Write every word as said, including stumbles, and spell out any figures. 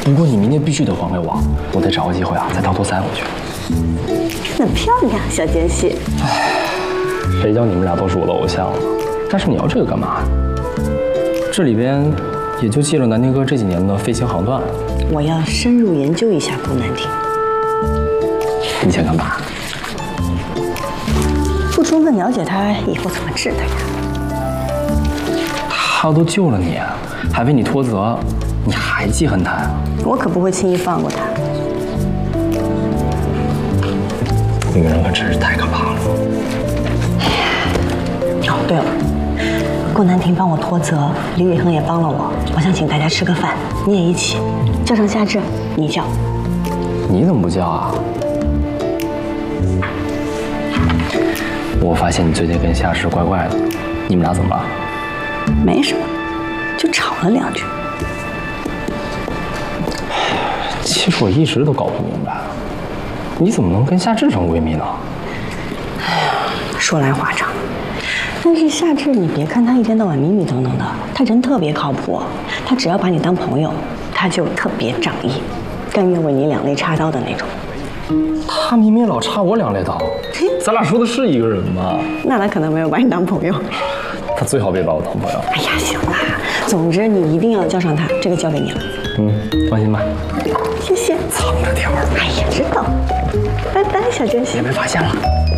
不过你明天必须得还给我，我得找个机会啊，再偷偷塞回去。 很漂亮，小奸细。 唉，谁叫你们俩都是我的偶像了？但是你要这个干嘛？这里边也就记了南天哥这几年的飞行航段。 我要深入研究一下顾南亭。 你想干嘛？ 不充分了解他，以后怎么治他呀？ 他都救了你，还为你脱责，你还记恨他呀？ 我可不会轻易放过他。 女人可真是太可怕了。 哦，对了，顾南亭帮我脱责，李宇恒也帮了我，我想请大家吃个饭，你也一起，叫上夏至，你叫。 你怎么不叫啊？我发现你最近跟夏至怪怪的，你们俩怎么了？ 没什么，就吵了两句。 其实我一直都搞不明白，你怎么能跟夏至成闺蜜呢？ 哎呀，说来话长。但是夏至，你别看他一天到晚迷迷瞪瞪的，他人特别靠谱。他只要把你当朋友，他就特别仗义，甘愿为你两肋插刀的那种。 他明明老插我两肋刀，咱俩说的是一个人吗？ 那他可能没有把你当朋友。 他最好别把我当朋友。 哎呀，行啦，总之你一定要叫上他，这个交给你了。 嗯，放心吧。 谢谢。 藏着点儿。 哎呀，知道。拜拜，小珍惜。 别被发现了。